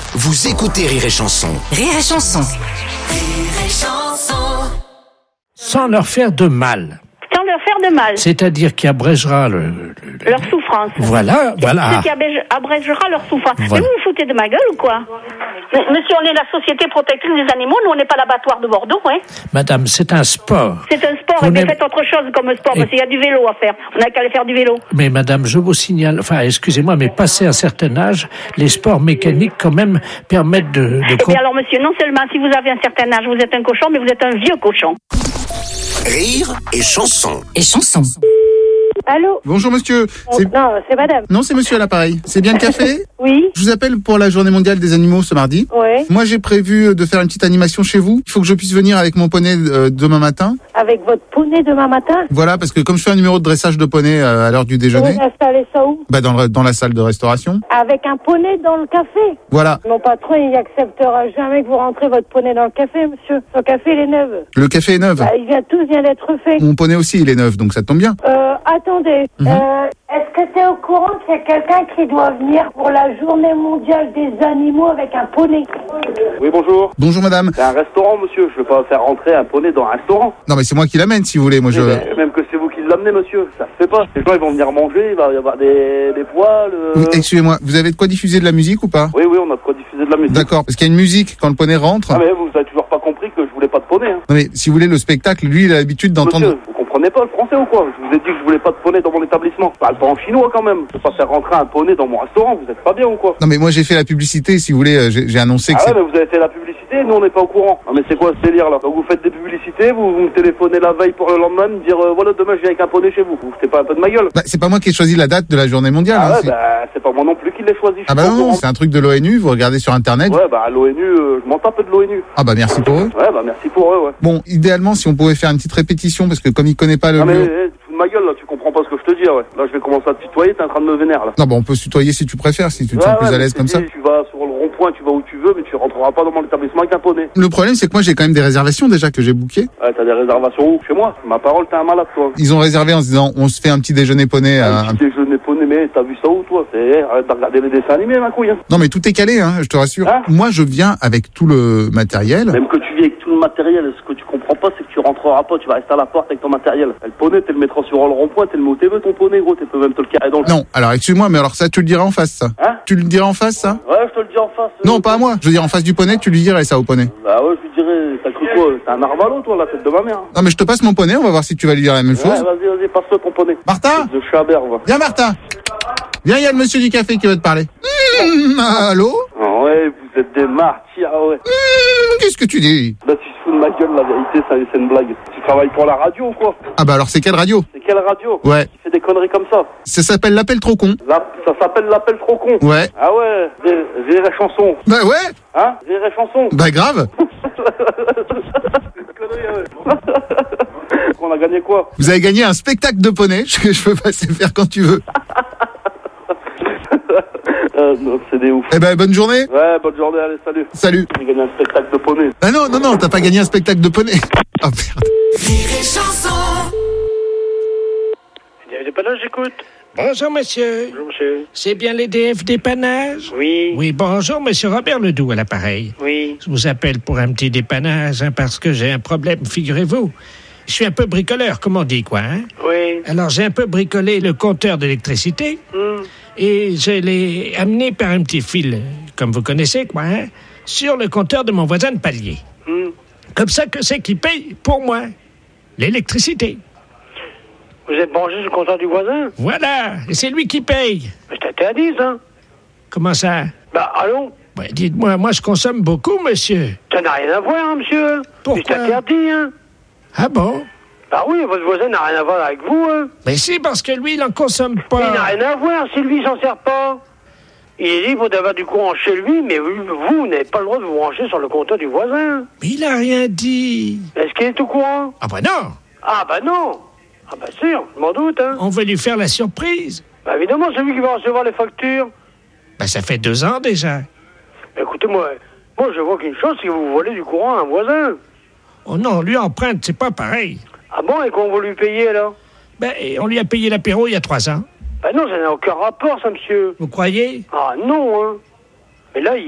Vous écoutez Rire et Chanson. Rire et Chanson. Rire et Chanson. Sans leur faire de mal. Sans leur faire de mal. C'est-à-dire qui abrégera Leur souffrance. Voilà. Ce qui abrégera leur souffrance. Voilà. Mais vous vous foutez de ma gueule ou quoi? Monsieur, on est la Société protectrice des animaux, nous on n'est pas l'abattoir de Bordeaux, hein. Madame, c'est un sport. C'est un sport, Vous et bien n'avez- faites autre chose comme sport, parce qu'il y a du vélo à faire. On n'a qu'à aller faire du vélo. Mais madame, je vous signale, excusez-moi, mais passé un certain âge, les sports mécaniques quand même permettent de Eh bien alors monsieur, non seulement si vous avez un certain âge, vous êtes un cochon, mais vous êtes un vieux cochon. Rire et Chanson. Et Chanson. Allô? Bonjour monsieur. Non, c'est madame. Non, c'est monsieur à l'appareil. C'est bien le café? Oui? Je vous appelle pour la journée mondiale des animaux ce mardi. Ouais. Moi, j'ai prévu de faire une petite animation chez vous. Il faut que je puisse venir avec mon poney demain matin. Avec votre poney demain matin? Voilà, parce que comme je fais un numéro de dressage de poney à l'heure du Vous déjeuner, installez ça où? dans la salle de restauration. Avec un poney dans le café? Voilà. Mon patron, il acceptera jamais que vous rentrez votre poney dans le café, monsieur. Son café, il est neuf. Le café est neuf. Bah, tout vient d'être fait. Mon poney aussi, il est neuf, donc ça tombe bien. Attendez. Est-ce que tu es au courant qu'il y a quelqu'un qui doit venir pour la journée mondiale des animaux avec un poney? Oui, bonjour. Bonjour madame. C'est un restaurant, monsieur. Je ne vais pas faire rentrer un poney dans un restaurant. Non, mais c'est moi qui l'amène si vous voulez. Moi, je... Même que c'est vous qui l'amenez, monsieur. Ça se fait pas. Les gens, ils vont venir manger. Il va y avoir des poils. Oui, excusez-moi, vous avez de quoi diffuser de la musique ou pas? Oui, on a de quoi diffuser de la musique. D'accord, parce qu'il y a une musique quand le poney rentre. Ah, mais vous avez toujours pas compris que je voulais pas de poney, hein. Non, mais si vous voulez, le spectacle, lui, il a l'habitude d'entendre... Monsieur, vous comprenez pas le français ou quoi? Je vous ai dit que je voulais pas de poney dans mon établissement. Je parle pas en chinois quand même. Je peux pas faire rentrer un poney dans mon restaurant. Vous êtes pas bien ou quoi? Non, mais moi, j'ai fait la publicité, si vous voulez, j'ai annoncé que Ah c'est... ouais, mais vous avez fait la publicité, nous on n'est pas au courant. Non mais c'est quoi ce délire là? Donc vous faites des publicités, vous me téléphonez la veille pour le lendemain, me dire voilà demain je viens avec un poney chez vous. Vous foutez pas un peu de ma gueule? Bah, c'est pas moi qui ai choisi la date de la journée mondiale. Ah hein, ouais, c'est... bah c'est pas moi non plus qui l'ai choisi. Ah bah non, c'est un truc de l'ONU, vous regardez sur internet. Ouais, bah l'ONU, je m'en tape de l'ONU. Ah bah merci pour eux. Ouais, bah merci pour eux, ouais. Bon, idéalement, si on pouvait faire une petite répétition, parce que comme il connaît pas le... Non mais tu fous de ma gueule là, tu comprends pas ce que je te dis, ouais. Là je vais commencer à te tutoyer, t'es en train de me vénérer là. Non, bah on peut se tutoyer si tu préfères, si tu te sens plus à l'aise comme ça. Tu vas sur le rond-point, tu vas où tu veux, mais tu rentreras pas dans mon établissement avec un poney. Le problème, c'est que moi, j'ai quand même des réservations déjà que j'ai bookées. Ouais, t'as des réservations où? Chez moi. Ma parole, t'es un malade toi. Ils ont réservé en se disant, on se fait un petit déjeuner poney. Un petit déjeuner poney, mais t'as vu ça où toi? Arrête de regarder les dessins animés, ma couille. Hein. Non, mais tout est calé, hein, je te rassure. Hein? Moi, je viens avec tout le matériel. Même que tu viens avec tout le matériel, ce que tu comprends pas, c'est que tu rentreras pas, tu vas rester à la porte avec ton matériel. Le poney, tu le mettras sur le rond-point, tu le mets où tu veux ton poney, gros, tu peux même te le carrer dans le... Non, alors excuse-moi, mais alors ça, tu le diras en face, ça. Hein? Tu le diras en face, ça? Ouais, je te le dis en face. Non, pas à moi. Je veux dire, en face du poney, tu lui dirais ça au poney. Bah ouais, je lui dirais, t'as cru quoi? T'es un narvalo, toi, la tête de ma mère. Non, mais je te passe mon poney, on va voir si tu vas lui dire la même Ouais, chose. vas-y, passe-toi ton poney. Martin? De Chabert, va. Viens, Martin. Viens, il y a le monsieur du café qui veut te parler. Allô? Ah ouais, vous êtes des martyrs, ah ouais. Qu'est-ce que tu dis? Là, tu te fous de ma gueule, la vérité, c'est une blague. Tu travailles pour la radio ou quoi? Ah bah alors, c'est quelle radio? C'est quelle radio? Ouais. Qui fait des conneries comme ça? Ça s'appelle l'appel trop con. Ça s'appelle l'appel trop con. Ouais. Ah ouais, Rire et Chanson. Bah ouais. Hein? Rire et Chanson. Bah grave. On a gagné quoi? Vous avez gagné un spectacle de poney que je peux passer faire quand tu veux. Non, c'est des ouf. Eh ben, bonne journée. Ouais, bonne journée, allez, salut. Salut. J'ai gagné un spectacle de poney. Ah non, t'as pas gagné un spectacle de poney. Oh merde. Rire et Chanson. Dépannage, j'écoute. Bonjour monsieur. Bonjour, monsieur. C'est bien les DF dépannage? Oui. Oui, bonjour monsieur Robert Ledoux à l'appareil. Oui. Je vous appelle pour un petit dépannage parce que j'ai un problème, figurez-vous. Je suis un peu bricoleur, comme on dit, quoi. Hein? Oui. Alors, j'ai un peu bricolé le compteur d'électricité et je l'ai amené par un petit fil, comme vous connaissez, quoi, hein, sur le compteur de mon voisin de palier. Comme ça, que c'est qui paye pour moi l'électricité. Vous êtes branché sur le compteur du voisin? Voilà, et c'est lui qui paye. Mais c'est interdit, ça. Comment ça? Bah, allons. Ouais, dites-moi, moi, je consomme beaucoup, monsieur. Ça n'a rien à voir, hein, monsieur. Pourquoi? C'est interdit, hein. Ah bon? Bah oui, votre voisin n'a rien à voir avec vous, hein. Mais si, parce que lui, il en consomme Il n'a pas. rien à voir si lui, il s'en sert pas. Il est libre d'avoir du courant chez lui, mais vous n'avez pas le droit de vous brancher sur le compteur du voisin. Mais il a rien dit. Est-ce qu'il est au courant? Ah bah non, Ah, bah non. Ah, bah sûr, je m'en doute, hein. on veut lui faire la surprise. Bah évidemment, c'est lui qui va recevoir les factures. Ben, ça fait 2 ans déjà. Écoutez-moi, je vois qu'une chose, c'est que vous volez du courant à un voisin. Oh non, lui emprunte, c'est pas pareil. Ah bon, et qu'on va lui payer, alors? Ben, on lui a payé l'apéro il y a 3 ans. Bah non, ça n'a aucun rapport, ça, monsieur. Vous croyez? Ah non, hein. Mais là,